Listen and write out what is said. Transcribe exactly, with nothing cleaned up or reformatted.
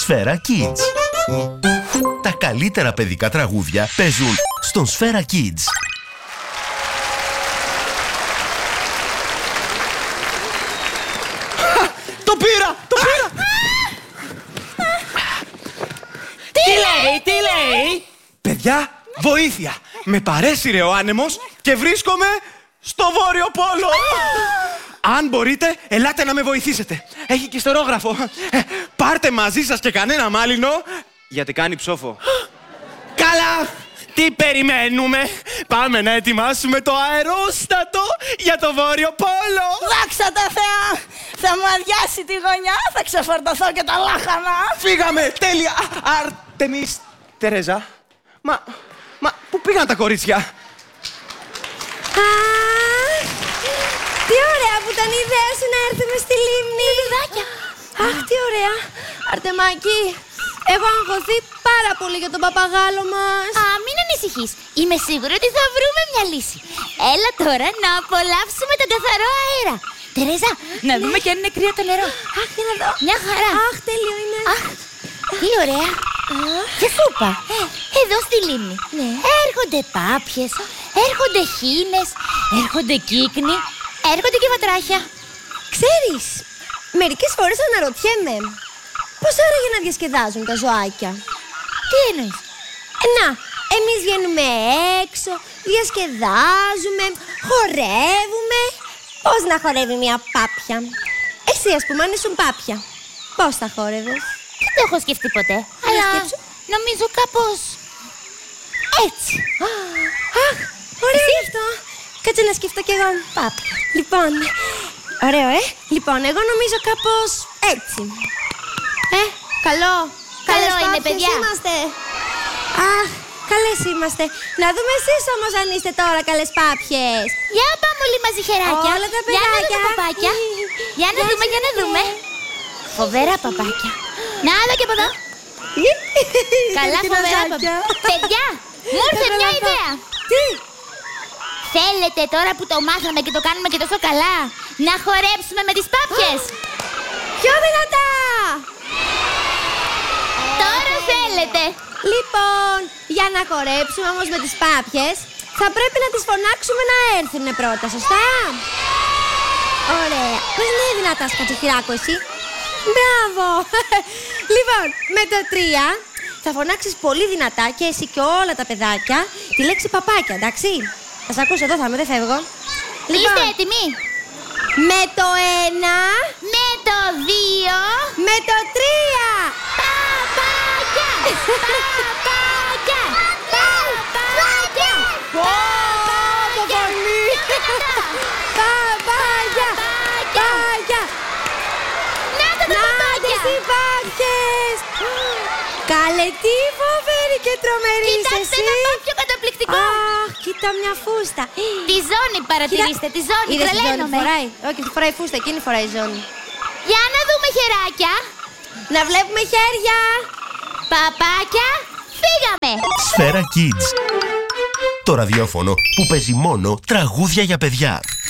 Σφαίρα Kids. Τα καλύτερα παιδικά τραγούδια παίζουν στον Σφαίρα Kids. Το πήρα! Το πήρα! Τι λέει, τι λέει! Παιδιά, βοήθεια! Με παρέσυρε ο άνεμος και βρίσκομαι στο Βόρειο Πόλο! Αν μπορείτε, ελάτε να με βοηθήσετε. Έχει και ιστερόγραφο. Ε, πάρτε μαζί σας και κανένα μάλινο, γιατί κάνει ψόφο. Καλά! Τι περιμένουμε! Πάμε να ετοιμάσουμε το αερόστατο για το Βόρειο Πόλο! Δόξα τω Θεώ! Θα μου αδειάσει τη γωνιά, θα ξεφορτωθώ και τα λάχανα! Φύγαμε! Τέλεια! Άρτεμις, Τερέζα. Μα, μα, πού πήγαν τα κορίτσια? Αχ, τι ωραία που ήταν η ιδέα σου να έρθουμε στη λίμνη. Λιδάκια! Αχ, τι ωραία. Αρτεμάκη, έχω αγχωθεί πάρα πολύ για τον παπαγάλο μας. Α, μην ανησυχείς. Είμαι σίγουρη ότι θα βρούμε μια λύση. Έλα τώρα να απολαύσουμε τον καθαρό αέρα. Τερέζα, να δούμε και αν είναι κρύο το νερό. Αχ, για να δω. Μια χαρά. Αχ, τέλειο είναι. Αχ, τι ωραία. Και σούπα. Εδώ στη λίμνη. Ναι. Έρχονται πάπιες, έρχονται χήνες, έρχονται κύκνοι, έρχονται και βατράχια. Ξέρεις, μερικές φορές αναρωτιέμαι πώς άραγε να διασκεδάζουν τα ζωάκια. Τι εννοείς? Ε, να, εμείς βγαίνουμε έξω, διασκεδάζουμε, χορεύουμε. Πώς να χορεύει μια πάπια? Εσύ, ας πούμε, αν ήσουν πάπια, πώς θα χόρευες? Δεν το έχω σκεφτεί ποτέ. Αλλά σκέψου. νομίζω κάπως έτσι. Αχ, ωραίο αυτό. Κάτσε να σκεφτώ κι εγώ. Πάπια. Λοιπόν, ωραίο, ε. Λοιπόν, εγώ νομίζω κάπως έτσι. Ε, καλό. Καλό Καλές είναι, πάπιες παιδιά. Είμαστε. Αχ, καλές είμαστε. Να δούμε εσείς όμως αν είστε τώρα καλές πάπιες. Για πάμε όλοι μαζί, χεράκια. Όλα τα Για να δούμε παιδάκια. παπάκια. Για να Γεια δούμε, σας, για να ναι. δούμε. Φοβερά παπάκια. Να δω και από εδώ. Καλά, φοβερά παπάκια. Παιδιά, μου ήρθε μια ιδέα. Τι? Θέλετε τώρα που το μάθαμε και το κάνουμε και τόσο καλά να χορέψουμε με τις πάπιες? Πιο δυνατά! Τώρα θέλετε. Λοιπόν, για να χορέψουμε όμως με τις πάπιες, θα πρέπει να τις φωνάξουμε να έρθουν πρώτα, σωστά? Ωραία. Πες ναι δυνατά, Σκατσοχυράκο, εσύ. Μπράβο! Λοιπόν, με το τρία θα φωνάξεις πολύ δυνατά και εσύ και όλα τα παιδάκια τη λέξη παπάκια, εντάξει? Θα σ' ακούσω εδώ, θα είμαι, δεν φεύγω. Είστε έτοιμοι? Με το ένα, Με το δύο. με το τρία. Παπάκια! Παπάκια! Παπάκια! Παπάκια! Παπάκια! Παπάκια! Να τα τα Να παπάκια! τις οι πάπιες! Καλέ, τι φοβερή και τρομερή είσαι Κοιτάξτε εσύ! ένα πάπιο καταπληκτικό! Αχ, κοίτα μια φούστα! Τη ζώνη παρατηρήστε, τη ζώνη, Είδες τη ζώνη που τρελαίνομαι. φοράει? Όχι, τη φοράει φούστα, εκείνη φοράει ζώνη. Για να δούμε, χεράκια. Να βλέπουμε χέρια! Παπάκια, φύγαμε! Σφαίρα Kids. Το ραδιόφωνο που παίζει μόνο τραγούδια για παιδιά.